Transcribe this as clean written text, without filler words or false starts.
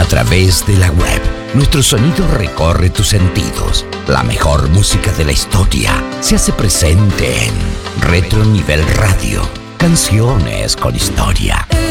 través de la web. Nuestro sonido recorre tus sentidos. La mejor música de la historia se hace presente en Retro Nivel Radio. Canciones con historia.